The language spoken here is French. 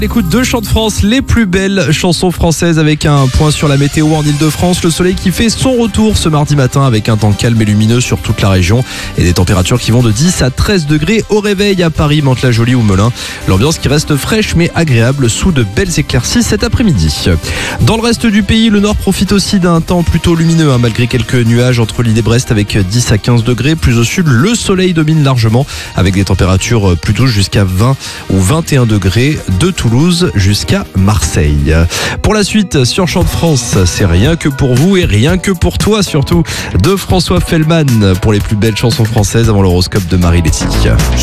Écoute, deux chants de France, les plus belles chansons françaises avec un point sur la météo en Ile-de-France. Le soleil qui fait son retour ce mardi matin avec un temps calme et lumineux sur toute la région et des températures qui vont de 10 à 13 degrés au réveil à Paris, Mantes-la-Jolie ou Melun. L'ambiance qui reste fraîche mais agréable sous de belles éclaircies cet après-midi. Dans le reste du pays, le nord profite aussi d'un temps plutôt lumineux malgré quelques nuages entre Lille et Brest avec 10 à 15 degrés. Plus au sud, le soleil domine largement avec des températures plutôt jusqu'à 20 ou 21 degrés de Toulouse jusqu'à Marseille. Pour la suite sur Chant de France, c'est rien que pour vous et rien que pour toi surtout, de François Fellman pour les plus belles chansons françaises avant l'horoscope de Marie Letty.